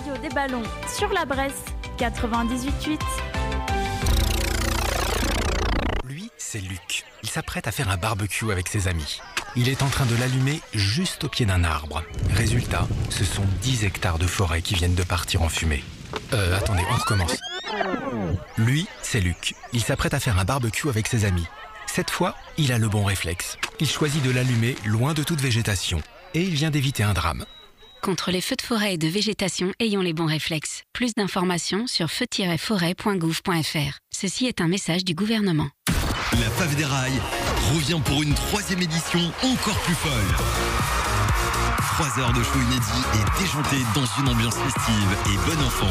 Radio des Ballons sur la Bresse 98.8. Lui, c'est Luc. Il s'apprête à faire un barbecue avec ses amis. Il est en train de l'allumer juste au pied d'un arbre. Résultat, ce sont 10 hectares de forêt qui viennent de partir en fumée. Attendez, on recommence. Lui, c'est Luc. Il s'apprête à faire un barbecue avec ses amis. Cette fois, il a le bon réflexe. Il choisit de l'allumer loin de toute végétation. Et il vient d'éviter un drame. Contre les feux de forêt et de végétation, ayons les bons réflexes. Plus d'informations sur feu-forêt.gouv.fr. Ceci est un message du gouvernement. La Fave des Rails revient pour une 3e édition encore plus folle. 3 heures de show inédit et déjanté dans une ambiance festive et bon enfant.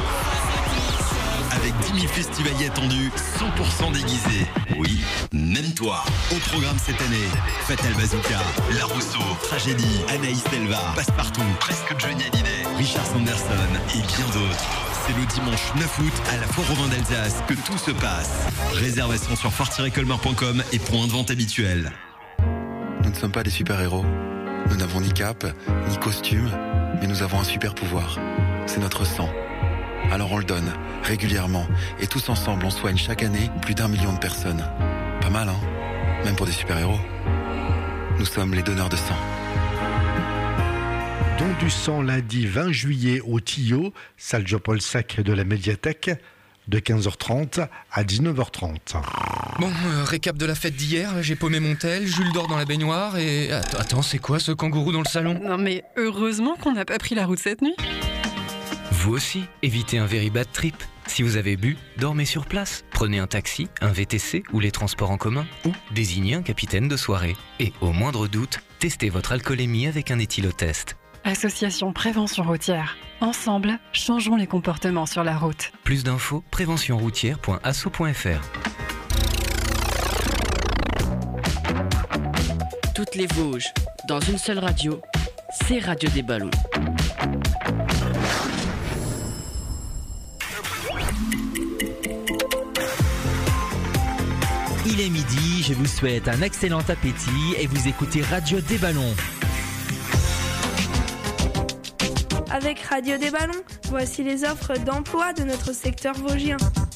Avec 10 000 festivaliers attendus, 100% déguisés. Oui, même toi. Au programme cette année, Fatal Bazooka, La Rousseau, Tragédie, Anaïs Selva, Passepartout, Presque Johnny Hallyday, Richard Sanderson et bien d'autres. C'est le dimanche 9 août à la Foire au Vin d'Alsace que tout se passe. Réservation sur fort-colmar.com et points de vente habituels. Nous ne sommes pas des super-héros. Nous n'avons ni cape, ni costume, mais nous avons un super pouvoir. C'est notre sang. Alors on le donne, régulièrement, et tous ensemble on soigne chaque année plus d'1 million de personnes. Pas mal, hein? Même pour des super-héros. Nous sommes les donneurs de sang. Don du sang lundi 20 juillet au Tillot, salle Jean-Paul-Sac de la médiathèque, de 15h30 à 19h30. Bon, récap de la fête d'hier, j'ai paumé mon tel, Jules dort dans la baignoire et... Attends, c'est quoi ce kangourou dans le salon? Non mais heureusement qu'on n'a pas pris la route cette nuit. Vous aussi, évitez un very bad trip. Si vous avez bu, dormez sur place. Prenez un taxi, un VTC ou les transports en commun. Ou désignez un capitaine de soirée. Et au moindre doute, testez votre alcoolémie avec un éthylotest. Association Prévention Routière. Ensemble, changeons les comportements sur la route. Plus d'infos, préventionroutière.asso.fr. Toutes les Vosges, dans une seule radio, c'est Radio des Ballons. Il est midi, je vous souhaite un excellent appétit et vous écoutez Radio des Ballons. Avec Radio des Ballons, voici les offres d'emploi de notre secteur vosgien.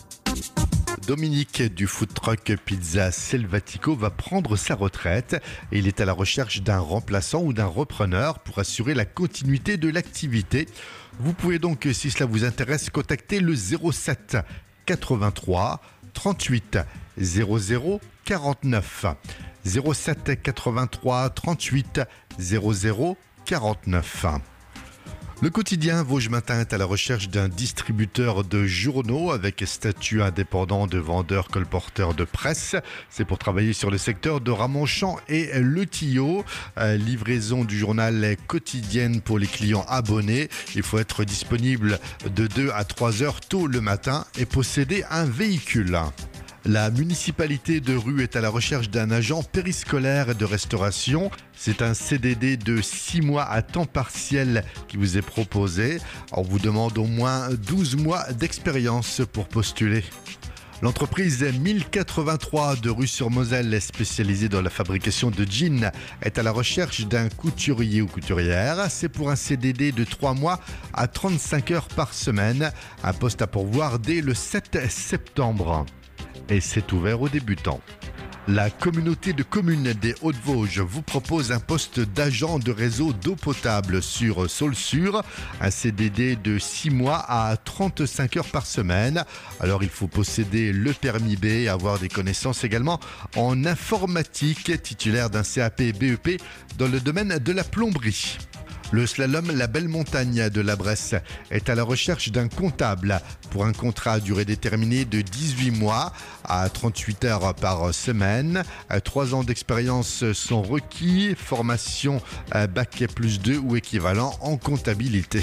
Dominique du food truck Pizza Selvatico va prendre sa retraite et il est à la recherche d'un remplaçant ou d'un repreneur pour assurer la continuité de l'activité. Vous pouvez donc, si cela vous intéresse, contacter le 07 83 38 00 49. 07 83 38 00 49. Le quotidien Vosges Matin est à la recherche d'un distributeur de journaux avec statut indépendant de vendeur colporteur de presse. C'est pour travailler sur le secteur de Ramonchamp et Le Tillot. Livraison du journal quotidienne pour les clients abonnés. Il faut être disponible de 2 à 3 heures tôt le matin et posséder un véhicule. La municipalité de Rue est à la recherche d'un agent périscolaire de restauration. C'est un CDD de 6 mois à temps partiel qui vous est proposé. On vous demande au moins 12 mois d'expérience pour postuler. L'entreprise 1083 de Rue-sur-Moselle, spécialisée dans la fabrication de jeans, est à la recherche d'un couturier ou couturière. C'est pour un CDD de 3 mois à 35 heures par semaine. Un poste à pourvoir dès le 7 septembre. Et c'est ouvert aux débutants. La communauté de communes des Hauts-de-Vosges vous propose un poste d'agent de réseau d'eau potable sur Saulsure, un CDD de 6 mois à 35 heures par semaine. Alors il faut posséder le permis B et avoir des connaissances également en informatique, titulaire d'un CAP BEP dans le domaine de la plomberie. Le slalom La Belle Montagne de la Bresse est à la recherche d'un comptable pour un contrat à durée déterminée de 18 mois à 38 heures par semaine. 3 ans d'expérience sont requis, formation Bac plus 2 ou équivalent en comptabilité.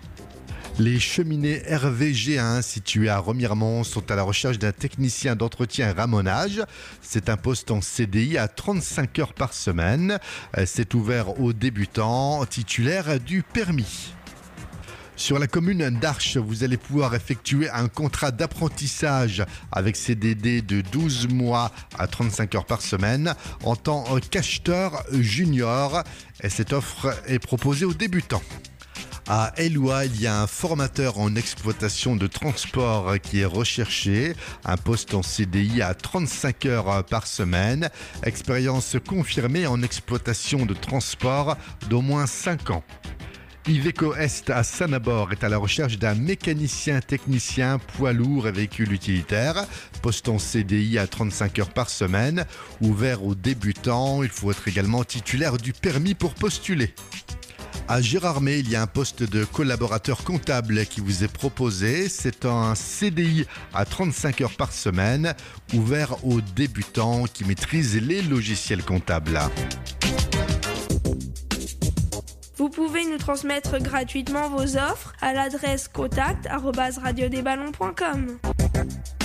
Les cheminées RVG1 situées à Remiremont sont à la recherche d'un technicien d'entretien et ramonage. C'est un poste en CDI à 35 heures par semaine. C'est ouvert aux débutants titulaires du permis. Sur la commune d'Arches, vous allez pouvoir effectuer un contrat d'apprentissage avec CDD de 12 mois à 35 heures par semaine en tant qu'acheteur junior. Et cette offre est proposée aux débutants. À Eloi, il y a un formateur en exploitation de transport qui est recherché. Un poste en CDI à 35 heures par semaine. Expérience confirmée en exploitation de transport d'au moins 5 ans. Iveco Est à Sanabord est à la recherche d'un mécanicien technicien poids lourd et véhicule utilitaire. Poste en CDI à 35 heures par semaine. Ouvert aux débutants, il faut être également titulaire du permis pour postuler. À Gérardmer, il y a un poste de collaborateur comptable qui vous est proposé. C'est un CDI à 35 heures par semaine, ouvert aux débutants qui maîtrisent les logiciels comptables. Vous pouvez nous transmettre gratuitement vos offres à l'adresse contact@radiodesballons.com.